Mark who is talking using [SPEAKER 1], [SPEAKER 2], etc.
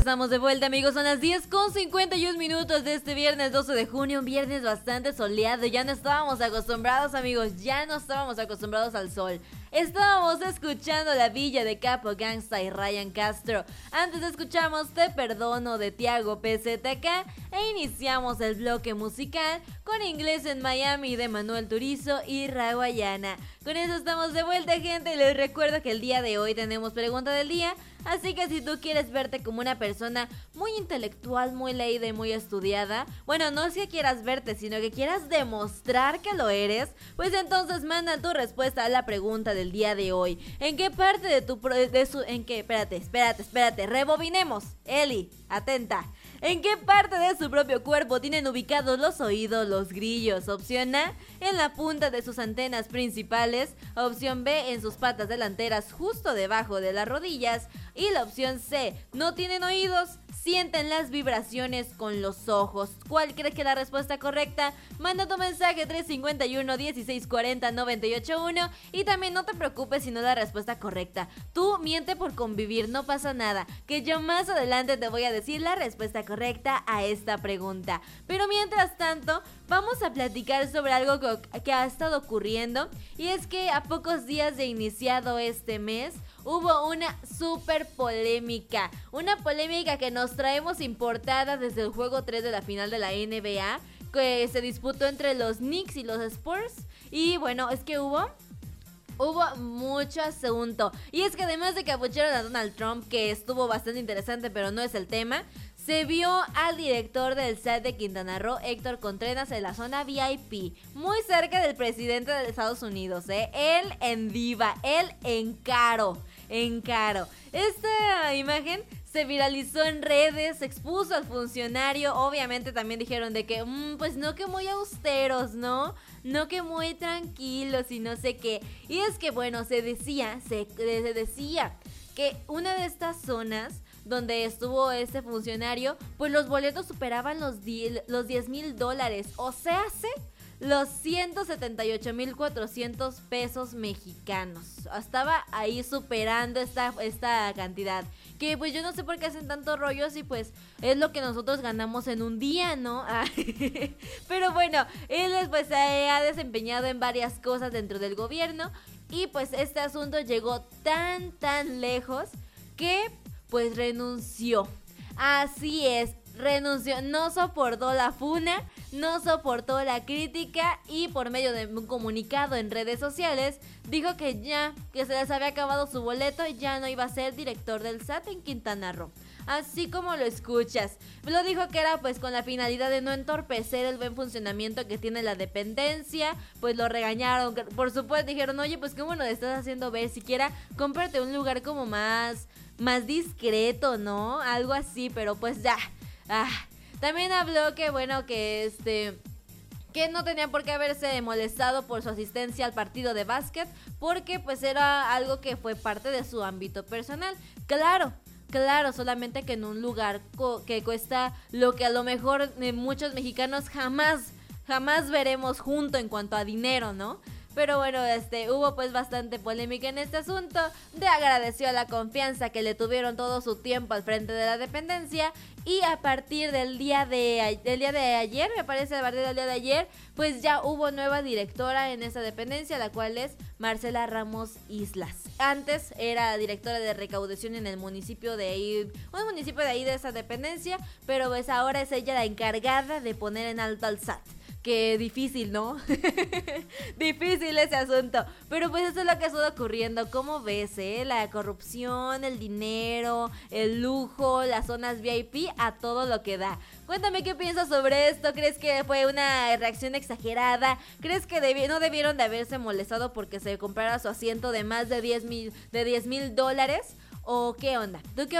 [SPEAKER 1] estamos de vuelta, amigos. Son las 10:51 de este viernes 12 de junio. Un viernes bastante soleado. Ya no estábamos acostumbrados, amigos. Ya no estábamos acostumbrados al sol. Estábamos escuchando La Villa de Capo Gangsta y Ryan Castro. Antes escuchamos Te Perdono de Tiago PZK. E iniciamos el bloque musical con Inglés en Miami de Manuel Turizo y Raguayana. Con eso estamos de vuelta, gente. Les recuerdo que el día de hoy tenemos pregunta del día. Así que si tú quieres verte como una persona muy intelectual, muy leída y muy estudiada, bueno, no es que quieras verte, sino que quieras demostrar que lo eres, pues entonces manda tu respuesta a la pregunta del día de hoy. ¿En qué parte espérate, rebobinemos. Eli, atenta. ¿En qué parte de su propio cuerpo tienen ubicados los oídos, los grillos? Opción A, en la punta de sus antenas principales. Opción B, en sus patas delanteras justo debajo de las rodillas. Y la opción C, no tienen oídos, sienten las vibraciones con los ojos. ¿Cuál crees que es la respuesta correcta? Manda tu mensaje 351-1640-981. Y también no te preocupes si no es la respuesta correcta. Tú miente por convivir, no pasa nada, que yo más adelante te voy a decir la respuesta correcta a esta pregunta. Pero mientras tanto, vamos a platicar sobre algo que ha estado ocurriendo. Y es que a pocos días de iniciado este mes, hubo una super polémica. Una polémica que nos traemos importada desde el juego 3 de la final de la NBA, que se disputó entre los Knicks y los Spurs. Y bueno, es que hubo mucho asunto. Y es que además de que abuchearon a Donald Trump, que estuvo bastante interesante, pero no es el tema, se vio al director del SAT de Quintana Roo, Héctor Contreras, en la zona VIP, muy cerca del presidente de Estados Unidos, Él en diva, él en caro. Esta imagen se viralizó en redes, se expuso al funcionario. Obviamente también dijeron de que, pues no que muy austeros, ¿no? No que muy tranquilos y no sé qué. Y es que, bueno, se decía que una de estas zonas donde estuvo ese funcionario, pues los boletos superaban los $10,000. O sea, los 178,400 pesos mexicanos. Estaba ahí superando esta cantidad. Que pues yo no sé por qué hacen tantos rollos y pues es lo que nosotros ganamos en un día, ¿no? Pero bueno, él pues se ha desempeñado en varias cosas dentro del gobierno. Y pues este asunto llegó tan lejos que pues renunció. Así es. Renunció, no soportó la funa, no soportó la crítica y por medio de un comunicado en redes sociales dijo que se les había acabado su boleto y ya no iba a ser director del SAT en Quintana Roo. Así como lo escuchas. Lo dijo que era pues con la finalidad de no entorpecer el buen funcionamiento que tiene la dependencia. Pues lo regañaron, por supuesto dijeron, oye, pues cómo lo estás haciendo ver, siquiera cómprate un lugar como más discreto, ¿no? Algo así, pero pues ya. También habló que bueno, que no tenía por qué haberse molestado por su asistencia al partido de básquet, porque pues era algo que fue parte de su ámbito personal. Claro, solamente que en un lugar que cuesta lo que a lo mejor muchos mexicanos jamás veremos junto en cuanto a dinero, ¿no? Pero bueno, hubo pues bastante polémica en este asunto. Agradeció la confianza que le tuvieron todo su tiempo al frente de la dependencia. Y a partir del día de ayer, me parece, a partir del día de ayer, pues ya hubo nueva directora en esa dependencia, la cual es Marcela Ramos Islas. Antes era directora de recaudación en el municipio de ahí, de esa dependencia, pero pues ahora es ella la encargada de poner en alto al SAT. Qué difícil, ¿no? Difícil ese asunto. Pero pues eso es lo que ha estado ocurriendo. ¿Cómo ves, la corrupción, el dinero, el lujo, las zonas VIP, a todo lo que da? Cuéntame qué piensas sobre esto. ¿Crees que fue una reacción exagerada? ¿Crees que no debieron de haberse molestado porque se comprara su asiento de más de $10,000? ¿O qué onda? ¿Tú qué